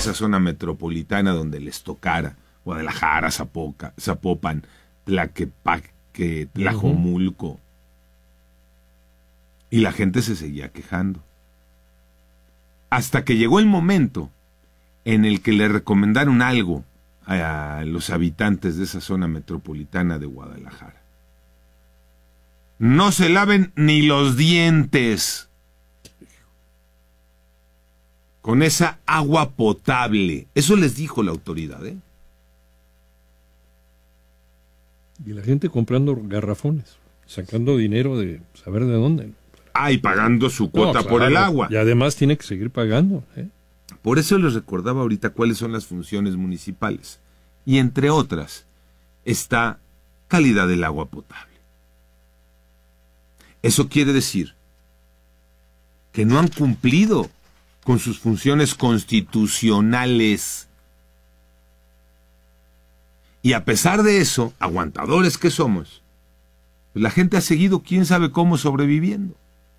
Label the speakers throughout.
Speaker 1: esa zona metropolitana donde les tocara, Guadalajara, Zapopan, Tlaquepaque, Tlajomulco, y la gente se seguía quejando. Hasta que llegó el momento en el que le recomendaron algo a los habitantes de esa zona metropolitana de Guadalajara. No se laven ni los dientes con esa agua potable. Eso les dijo la autoridad, ¿eh?
Speaker 2: Y la gente comprando garrafones, sacando dinero de saber de dónde.
Speaker 1: Y pagando su cuota por el agua.
Speaker 2: Y además tiene que seguir pagando, ¿eh?
Speaker 1: Por eso les recordaba ahorita cuáles son las funciones municipales. Y entre otras, está calidad del agua potable. Eso quiere decir que no han cumplido con sus funciones constitucionales. Y a pesar de eso, aguantadores que somos, pues la gente ha seguido quién sabe cómo sobreviviendo.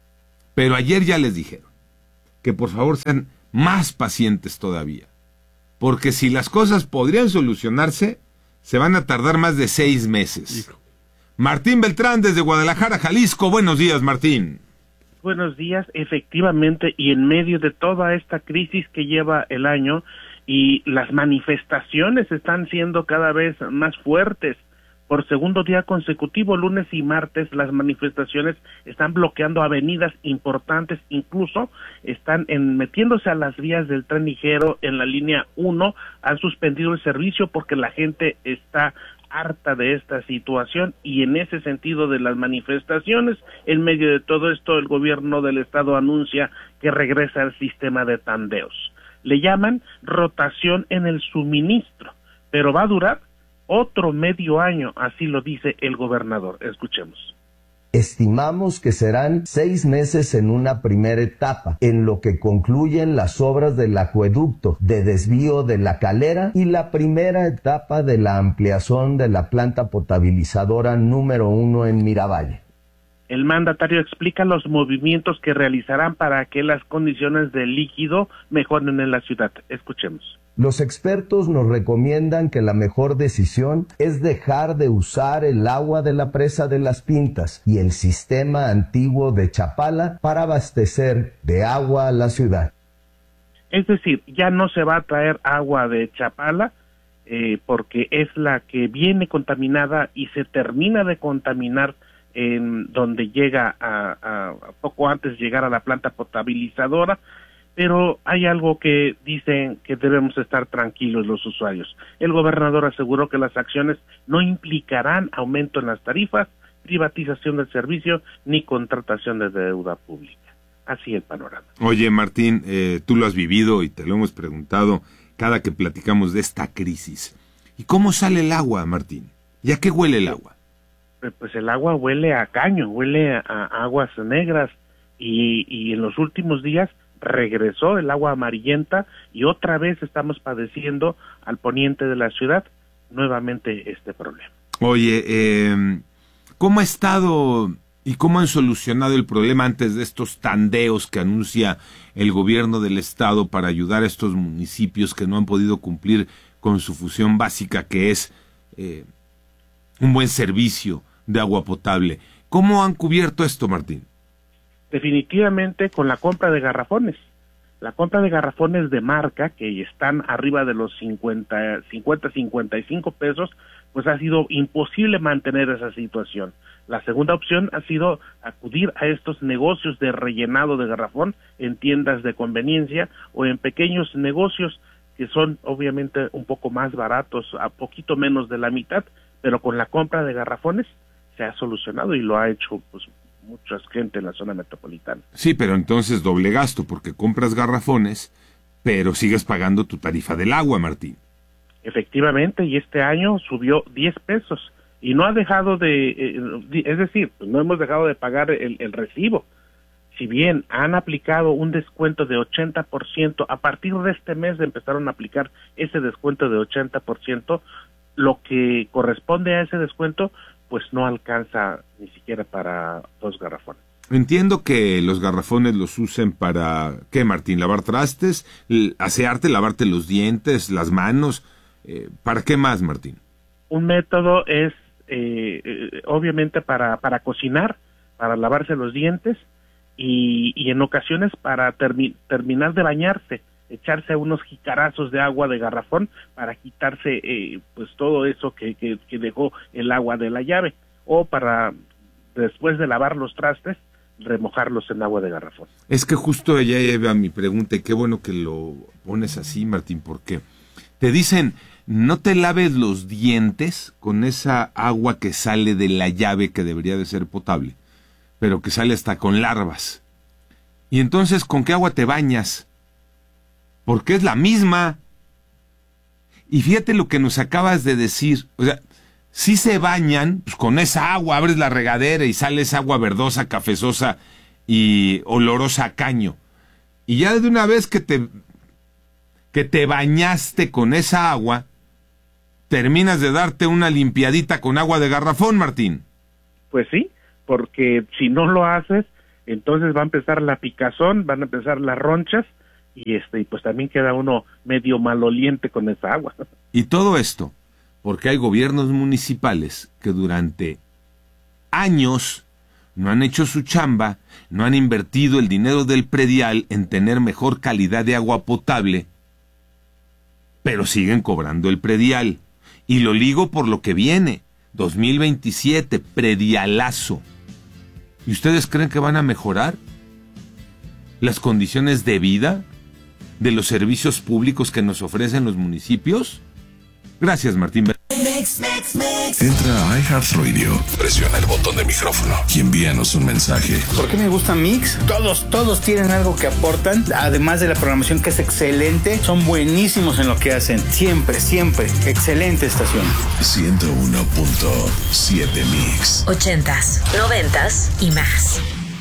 Speaker 1: Pero ayer ya les dijeron que por favor sean más pacientes todavía, porque si las cosas podrían solucionarse, se van a tardar más de 6 meses. Hijo. Martín Beltrán desde Guadalajara, Jalisco. Buenos días, Martín.
Speaker 3: Buenos días, efectivamente, y en medio de toda esta crisis que lleva el año y las manifestaciones están siendo cada vez más fuertes. Por segundo día consecutivo, lunes y martes, las manifestaciones están bloqueando avenidas importantes, incluso están metiéndose a las vías del tren ligero en la línea 1, han suspendido el servicio porque la gente está harta de esta situación y en ese sentido de las manifestaciones, en medio de todo esto, el gobierno del estado anuncia que regresa al sistema de tandeos. Le llaman rotación en el suministro, pero va a durar otro medio año, así lo dice el gobernador. Escuchemos.
Speaker 4: Estimamos que serán 6 meses en una primera etapa, en lo que concluyen las obras del acueducto de desvío de La Calera y la primera etapa de la ampliación de la planta potabilizadora número 1 en Miravalle.
Speaker 3: El mandatario explica los movimientos que realizarán para que las condiciones del líquido mejoren en la ciudad. Escuchemos.
Speaker 4: Los expertos nos recomiendan que la mejor decisión es dejar de usar el agua de la presa de Las Pintas y el sistema antiguo de Chapala para abastecer de agua a la ciudad.
Speaker 3: Es decir, ya no se va a traer agua de Chapala porque es la que viene contaminada y se termina de contaminar en donde llega a poco antes de llegar a la planta potabilizadora. Pero hay algo que dicen que debemos estar tranquilos los usuarios. El gobernador aseguró que las acciones no implicarán aumento en las tarifas, privatización del servicio, ni contratación de deuda pública. Así el panorama.
Speaker 1: Oye, Martín, tú lo has vivido y te lo hemos preguntado cada que platicamos de esta crisis. ¿Y cómo sale el agua, Martín? ¿Y a qué huele el agua?
Speaker 3: Pues el agua huele a caño, huele a aguas negras y en los últimos días regresó el agua amarillenta y otra vez estamos padeciendo al poniente de la ciudad nuevamente este problema.
Speaker 1: Oye, ¿cómo ha estado y cómo han solucionado el problema antes de estos tandeos que anuncia el gobierno del estado para ayudar a estos municipios que no han podido cumplir con su función básica, que es un buen servicio de agua potable? ¿Cómo han cubierto esto, Martín?
Speaker 3: Definitivamente con la compra de garrafones. La compra de garrafones de marca, que están arriba de los 55 pesos, pues ha sido imposible mantener esa situación. La segunda opción ha sido acudir a estos negocios de rellenado de garrafón en tiendas de conveniencia o en pequeños negocios que son obviamente un poco más baratos, a poquito menos de la mitad, pero con la compra de garrafones se ha solucionado y lo ha hecho pues mucha gente en la zona metropolitana.
Speaker 1: Sí, pero entonces doble gasto, porque compras garrafones, pero sigues pagando tu tarifa del agua, Martín.
Speaker 3: Efectivamente, y este año subió 10 pesos, y no ha dejado es decir, no hemos dejado de pagar el recibo. Si bien han aplicado un descuento de 80%, a partir de este mes empezaron a aplicar ese descuento de 80%, lo que corresponde a ese descuento pues no alcanza ni siquiera para 2 garrafones.
Speaker 1: entiendo que los garrafones los usen para, ¿qué, Martín? ¿Lavar trastes? ¿Asearte, lavarte los dientes, las manos? ¿Para qué más, Martín?
Speaker 3: Un método es, obviamente, para cocinar, para lavarse los dientes y en ocasiones para terminar de bañarse, echarse unos jicarazos de agua de garrafón para quitarse pues todo eso que dejó el agua de la llave, o para, después de lavar los trastes, remojarlos en agua de garrafón.
Speaker 1: Es que justo ya iba mi pregunta, y qué bueno que lo pones así, Martín, porque te dicen, no te laves los dientes con esa agua que sale de la llave, que debería de ser potable, pero que sale hasta con larvas. Y entonces, ¿con qué agua te bañas? Porque es la misma. Y fíjate lo que nos acabas de decir, o sea, si se bañan, pues con esa agua abres la regadera y sale esa agua verdosa, cafezosa y olorosa a caño. Y ya de una vez que te bañaste con esa agua, terminas de darte una limpiadita con agua de garrafón, Martín.
Speaker 3: Pues sí, porque si no lo haces, entonces va a empezar la picazón, van a empezar las ronchas, y pues también queda uno medio maloliente con esa agua.
Speaker 1: Y todo esto porque hay gobiernos municipales que durante años no han hecho su chamba, no han invertido el dinero del predial en tener mejor calidad de agua potable, pero siguen cobrando el predial. Y lo ligo por lo que viene, 2027, predialazo. ¿Y ustedes creen que van a mejorar las condiciones de vida de los servicios públicos que nos ofrecen los municipios? Gracias, Martín.
Speaker 5: Entra a iHeartRadio, presiona el botón de micrófono y envíanos un mensaje.
Speaker 6: ¿Por qué me gusta Mix? Todos tienen algo que aportan, además de la programación que es excelente, son buenísimos en lo que hacen. Siempre, excelente estación.
Speaker 5: 101.7 Mix.
Speaker 7: 80s, 90s y más.